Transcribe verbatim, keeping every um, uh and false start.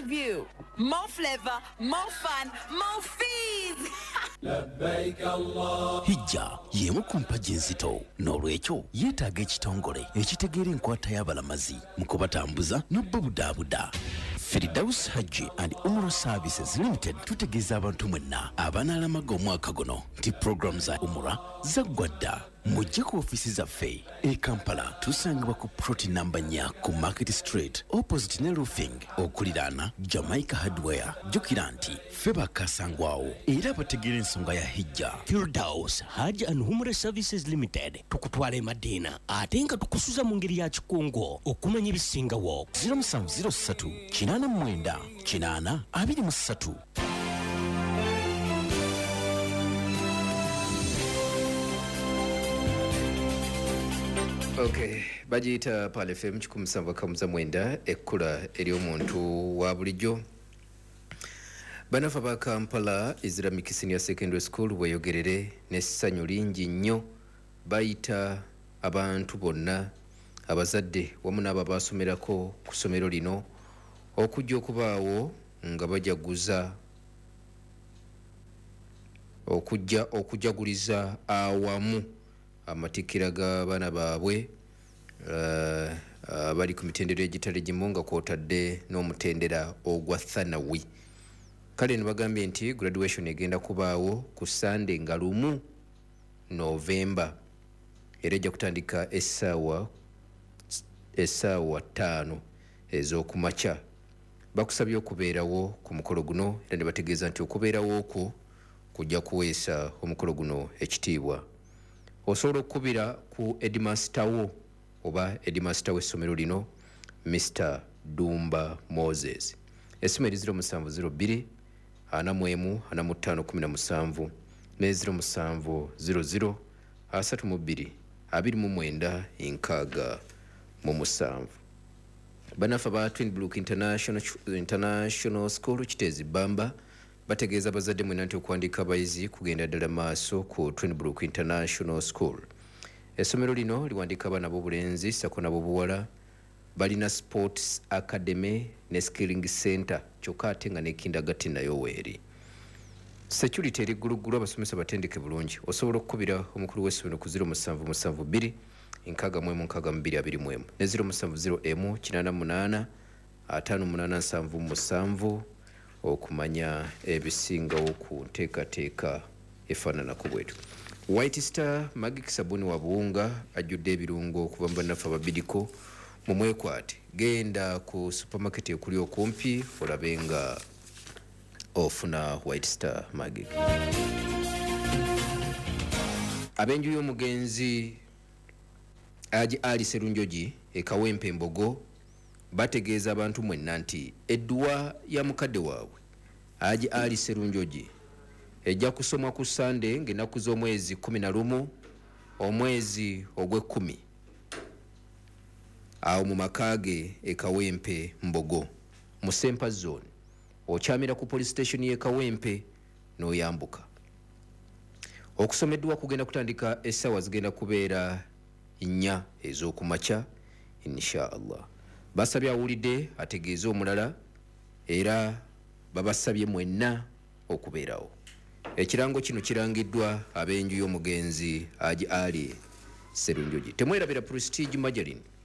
Skyview. More flavor, more fun, more fees. لبيك الله. Hijja yemu kumpaji nzito n'olwekyo yeetaaga ekitongole ekitegeera enkwata y'abalamazi mu kubatambuza n'obbabudaabuda. Firdaus Hajji and Umrah Services Limited tutegeeza abantu mwenna abanaalamaga omwaka guno nti program za Umrah zaggwa dda. Mujje ku ofisi zaffe e Kampala tusangibwa ku ploti namba nnya ku Market Street opposite ne roofing okuliraana Jamaica Hardware. Jjukira nti ffe bakasangwawo era bategeera ensonga ya hijja. Firdaus Hajji and Umrah Services Limited tukutwala e Madina ate nga tukusuza mu ngeri ya kikungo okumanya ebisingawo. zero seven zero three kinaana mu mwenda kinaana abiri mu ssatu. Okay, bajiyita Pal F M kikumi musanvu kamuza mwenda ekkula eri omuntu wa bulijjo. Banafa ba Kampala Islamic Senior Secondary School weyogerere n'essanyu lingi nnyo bayita abantu bonna abazadde wamu n'abo basomerako ku ssomero lino okujja okubaawo nga bajaguza okujja okujaguliza awamu amatikira g'abaana baabwe uh, uh, bali ku mitendera egitali gimu nga kwotadde n'omutendera ogwa thanawi. Kale ne bagambye nti graduation egenda kubaawo ku Sunday nga lumu November era ejja kutandika essaawa essaawa ttaano ez'okumakya. Bakusabye okubeerawo ku mukolo guno era ne bategeeza nti okubeerawo okwo kujja kuweesa omukolo guno ekitiibwa. Osobola okukubira ku Headmaster wo oba Headmaster w'essomero lino Mister Dumba Moses. Essimu eri zero seven zero two ana mwemu ana mutano kumi na musanvu ne zero musanvu zero zero asatu mu bbiri abiri mu mwenda enkaaga mu musanvu. Banafa ba Twin Brook International International School Kitezi Bamba bategeeza abazadde mwena nti okuwandiika abayizi kugenda ddala maaso ku Twin Brook International School. Essomero lino liwandiika abaana b'obulenzi sako n'ab'obuwala. Balina Sports Academy ne Skilling Center kyokka ate nga ne kindergarten nayo weeri. Security eri gguluggulu abasomesa batendeke bulungi. Osobola okukubira omukulu w'essomero ku zero musanvu musanvu bbiri enkaaga mu emu nkaaga mu bbiri abiri mu emu ne zero musanvu zero emu kinaana munaana ataano munaana nsanvu musanvu okumanya ebisingawo ku nteekateeka efaanana ku bwetu. White Star Magic Sabuni wa Buwunga ajjudde ebirungo okuva mu bannaffe ababiriko mu mwekwate. Genda ku supermarket ekuli okumpi olabe nga ofuna White Star Magic. Abenju y'omugenzi Aji Ali Serunjoji e Kawempe Embogo bategeeza abantu mwenna nti edduwa ya mukadde waabwe Aji Ali Serunjoji ejja kusomwa ku Sunday ng'ennaku z'omwezi kumi na lumu omwezi ogw'ekkumi awo mu makaage e Kawempe Mbogo mu Sempa Zone. Okyamira ku police station y'e Kawempe n'oyambuka. Okusomeddwa kugenda kutandika essaawa zigenda kubeera nnya ez'okumakya insha Allah. Basabye awulidde ategeeze omulala era babasabye mwenna okubeerawo. Ekirango kino kirangiddwa ab'enju y'omugenzi Aji Ali Serunjoji. Temwerabira Prestige Majaline